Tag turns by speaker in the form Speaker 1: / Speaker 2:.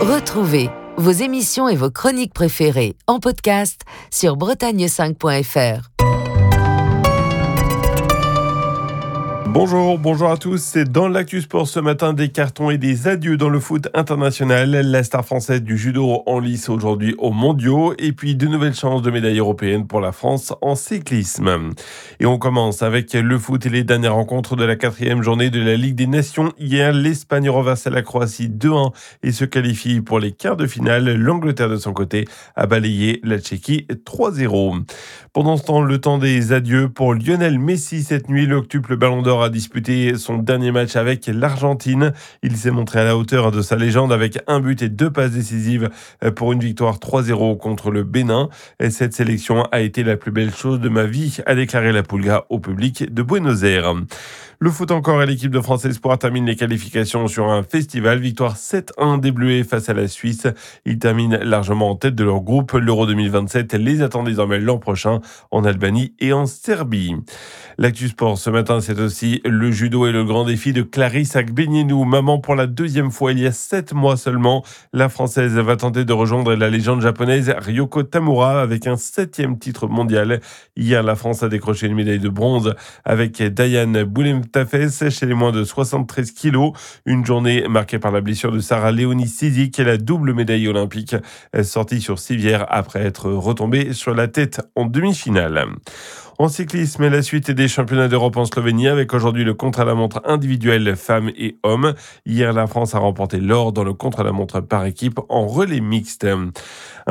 Speaker 1: Retrouvez vos émissions et vos chroniques préférées en podcast sur bretagne5.fr.
Speaker 2: Bonjour à tous. C'est dans l'Actu Sport ce matin des cartons et des adieux dans le foot international. La star française du judo en lice aujourd'hui aux mondiaux et puis de nouvelles chances de médailles européennes pour la France en cyclisme. Et on commence avec le foot et les dernières rencontres de la 4e journée de la Ligue des Nations. Hier, l'Espagne renversait la Croatie 2-1 et se qualifie pour les quarts de finale. L'Angleterre de son côté a balayé la Tchéquie 3-0. Pendant ce temps, le temps des adieux pour Lionel Messi cette nuit. L'octuple Ballon d'Or a disputé son dernier match avec l'Argentine. Il s'est montré à la hauteur de sa légende avec un but et 2 passes décisives pour une victoire 3-0 contre le Bénin. Cette sélection a été la plus belle chose de ma vie, a déclaré la Pulga au public de Buenos Aires. Le foot encore et l'équipe de France Espoir termine les qualifications sur un festival. Victoire 7-1 des Bleus face à la Suisse. Ils terminent largement en tête de leur groupe. L'Euro 2027 les attend désormais l'an prochain en Albanie et en Serbie. L'Actu Sport ce matin, c'est aussi le judo et le grand défi de Clarisse Agbenienou. Maman pour la 2e fois il y a 7 mois seulement. La Française va tenter de rejoindre la légende japonaise Ryoko Tamura avec un 7e titre mondial. Hier, la France a décroché une médaille de bronze avec Diane Boulemtafes chez les moins de 73 kilos. Une journée marquée par la blessure de Sarah Léonie Sizi, qui est la double médaille olympique sortie sur civière après être retombée sur la tête en demi-finale. En cyclisme, la suite des championnats d'Europe en Slovénie avec aujourd'hui le contre-la-montre individuel femmes et hommes. Hier, la France a remporté l'or dans le contre-la-montre par équipe en relais mixte.